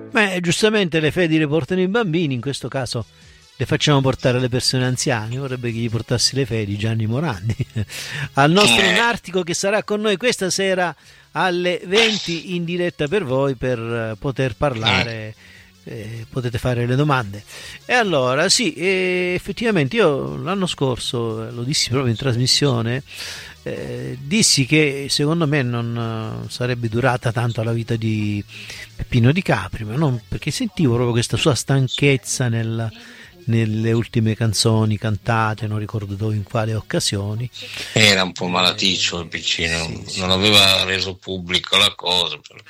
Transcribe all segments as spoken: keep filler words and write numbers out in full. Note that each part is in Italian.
Beh, giustamente le fedi le portano i bambini, in questo caso le facciamo portare le persone anziane. Vorrebbe che gli portassi le fedi Gianni Morandi al nostro Nartico, che sarà con noi questa sera alle venti in diretta per voi, per poter parlare, eh, potete fare le domande. E allora sì, eh, effettivamente io l'anno scorso, lo dissi proprio in trasmissione, eh, dissi che secondo me non uh, sarebbe durata tanto la vita di Peppino Di Capri, ma non perché sentivo proprio questa sua stanchezza nel, nelle ultime canzoni cantate, non ricordo dove, in quale occasioni. Era un po' malaticcio il piccino, sì, sì. Non aveva reso pubblico la cosa, però,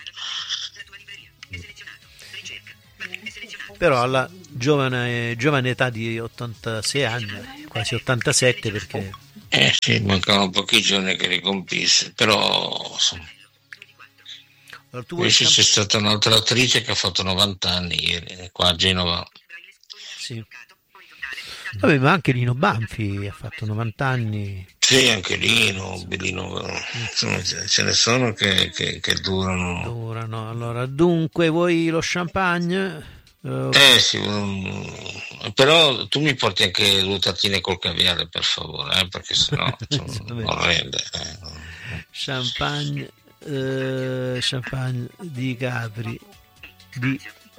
però alla giovane, giovane età di ottantasei anni, quasi ottantasette, perché eh sì, mancavano pochi giorni che ricompisse, però insomma. Allora, tu invece c'è stata un'altra attrice che ha fatto novanta anni ieri, qua a Genova. Sì. Vabbè, ma anche Lino Banfi ha fatto novanta anni. Sì, anche Lino, Bellino, insomma, ce ne sono che, che, che durano. Durano. Allora, dunque, vuoi lo champagne? Uh, eh sì, um, però tu mi porti anche due tartine col caviale, per favore, eh, perché sennò non rende. Eh. Champagne, uh, champagne di Capri, di...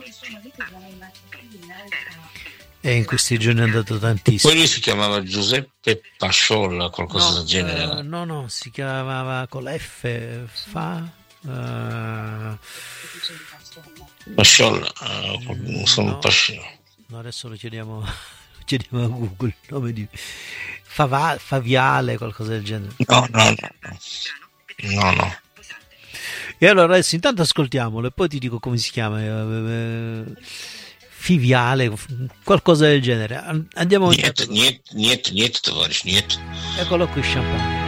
E in questi giorni è andato tantissimo. Poi lui si chiamava Giuseppe Pasciolla, qualcosa no, del genere. Uh, no, no, si chiamava con la F, fa... Uh... Pasciolla, uh, sono no, Pasciolla. No, adesso lo chiediamo, lo chiediamo a Google, il nome di Fava, Faviale, qualcosa del genere. No, no, no, no, no. E allora adesso intanto ascoltiamolo e poi ti dico come si chiama. Eh, Fiviale, qualcosa del genere. Andiamo. Niente, niente, niente, niente, tovarish, niente. Eccolo qui, champagne.